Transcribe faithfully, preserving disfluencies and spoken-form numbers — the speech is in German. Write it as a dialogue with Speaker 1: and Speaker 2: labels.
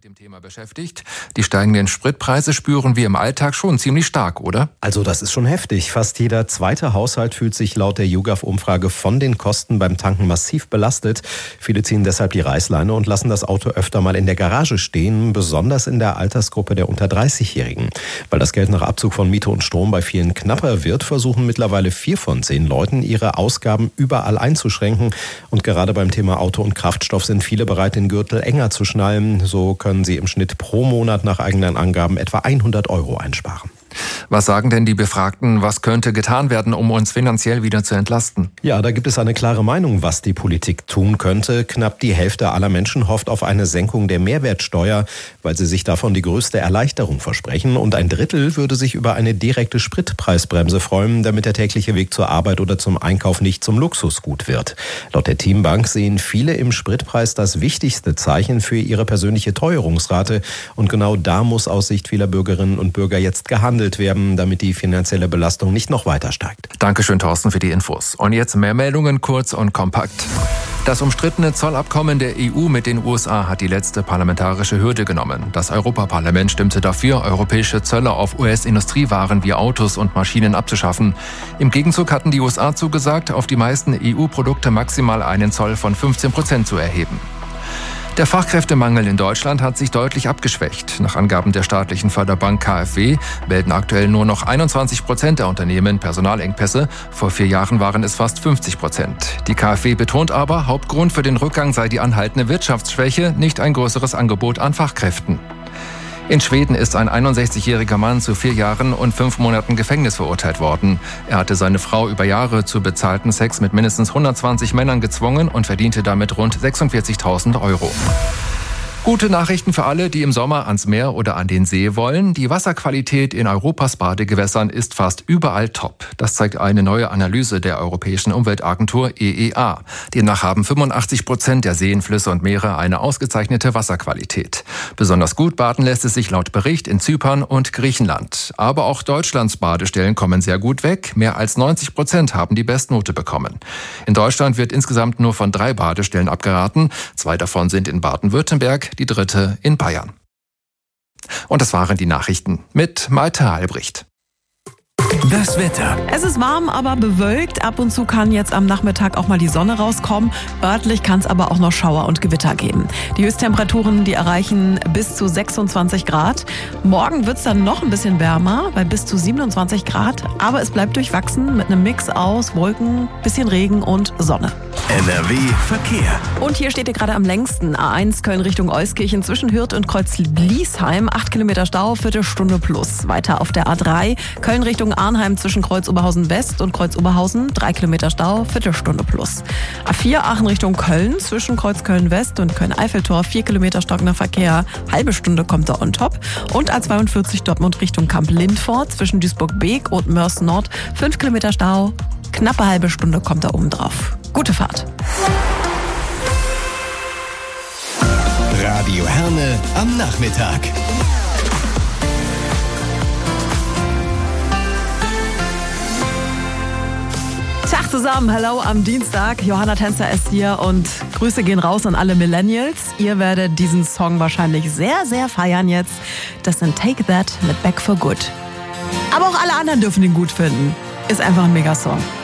Speaker 1: mit dem Thema beschäftigt. Die steigenden Spritpreise spüren wir im Alltag schon ziemlich stark, oder?
Speaker 2: Also das ist schon heftig. Fast jeder zweite Haushalt fühlt sich laut der YouGov-Umfrage von den Kosten beim Tanken massiv belastet. Viele ziehen deshalb die Reißleine und lassen das Auto öfter mal in der Garage stehen, besonders in der Altersgruppe der unter dreißigjährigen. Weil das Geld nach Abzug von Miete und Strom bei vielen knapper wird, versuchen mittlerweile vier von zehn Leuten, ihre Ausgaben überall einzuschränken. Und gerade beim Thema Auto und Kraftstoff sind viele bereit, den Gürtel enger zu schnallen. So können sie im Schnitt pro Monat nach eigenen Angaben etwa hundert Euro einsparen.
Speaker 1: Was sagen denn die Befragten? Was könnte getan werden, um uns finanziell wieder zu entlasten?
Speaker 2: Ja, da gibt es eine klare Meinung, was die Politik tun könnte. Knapp die Hälfte aller Menschen hofft auf eine Senkung der Mehrwertsteuer, weil sie sich davon die größte Erleichterung versprechen. Und ein Drittel würde sich über eine direkte Spritpreisbremse freuen, damit der tägliche Weg zur Arbeit oder zum Einkauf nicht zum Luxusgut wird. Laut der Teambank sehen viele im Spritpreis das wichtigste Zeichen für ihre persönliche Teuerungsrate. Und genau da muss aus Sicht vieler Bürgerinnen und Bürger jetzt gehandelt werden, damit die finanzielle Belastung nicht noch weiter steigt.
Speaker 1: Dankeschön, Thorsten, für die Infos. Und jetzt mehr Meldungen, kurz und kompakt. Das umstrittene Zollabkommen der E U mit den U S A hat die letzte parlamentarische Hürde genommen. Das Europaparlament stimmte dafür, europäische Zölle auf U S-Industriewaren wie Autos und Maschinen abzuschaffen. Im Gegenzug hatten die U S A zugesagt, auf die meisten E U-Produkte maximal einen Zoll von fünfzehn Prozent zu erheben. Der Fachkräftemangel in Deutschland hat sich deutlich abgeschwächt. Nach Angaben der staatlichen Förderbank K f W melden aktuell nur noch einundzwanzig Prozent der Unternehmen Personalengpässe. Vor vier Jahren waren es fast fünfzig Prozent. Die K f W betont aber, Hauptgrund für den Rückgang sei die anhaltende Wirtschaftsschwäche, nicht ein größeres Angebot an Fachkräften. In Schweden ist ein einundsechzigjähriger Mann zu vier Jahren und fünf Monaten Gefängnis verurteilt worden. Er hatte seine Frau über Jahre zu bezahlten Sex mit mindestens hundertzwanzig Männern gezwungen und verdiente damit rund sechsundvierzigtausend Euro. Gute Nachrichten für alle, die im Sommer ans Meer oder an den See wollen. Die Wasserqualität in Europas Badegewässern ist fast überall top. Das zeigt eine neue Analyse der Europäischen Umweltagentur E E A. Demnach haben fünfundachtzig Prozent der Seen, Flüsse und Meere eine ausgezeichnete Wasserqualität. Besonders gut baden lässt es sich laut Bericht in Zypern und Griechenland. Aber auch Deutschlands Badestellen kommen sehr gut weg. Mehr als neunzig Prozent haben die Bestnote bekommen. In Deutschland wird insgesamt nur von drei Badestellen abgeraten. Zwei davon sind in Baden-Württemberg, die dritte in Bayern. Und das waren die Nachrichten mit Malte Albrecht.
Speaker 3: Das Wetter.
Speaker 4: Es ist warm, aber bewölkt. Ab und zu kann jetzt am Nachmittag auch mal die Sonne rauskommen. Örtlich kann es aber auch noch Schauer und Gewitter geben. Die Höchsttemperaturen, die erreichen bis zu sechsundzwanzig Grad. Morgen wird es dann noch ein bisschen wärmer, bei bis zu siebenundzwanzig Grad. Aber es bleibt durchwachsen mit einem Mix aus Wolken, bisschen Regen und Sonne.
Speaker 3: N R W Verkehr.
Speaker 4: Und hier steht ihr gerade am längsten. A eins Köln Richtung Euskirchen zwischen Hürth und Kreuz-Bliesheim. acht Kilometer Stau, Viertelstunde plus. Weiter auf der A drei Köln Richtung Arnheim zwischen Kreuz-Oberhausen West und Kreuz-Oberhausen. drei Kilometer Stau, Viertelstunde plus. A vier Aachen Richtung Köln zwischen Kreuz-Köln West und Köln-Eiffeltor. vier Kilometer stockender Verkehr. Halbe Stunde kommt da on top. Und A zweiundvierzig Dortmund Richtung Kamp-Lindfort zwischen Duisburg-Beek und Mörs Nord. fünf Kilometer Stau. Knappe halbe Stunde kommt da oben drauf. Gute Fahrt.
Speaker 3: Radio Herne am Nachmittag.
Speaker 4: Tag zusammen, hallo am Dienstag. Johanna Tänzer ist hier und Grüße gehen raus an alle Millennials. Ihr werdet diesen Song wahrscheinlich sehr, sehr feiern jetzt. Das sind Take That mit Back for Good. Aber auch alle anderen dürfen ihn gut finden. Ist einfach ein Megasong.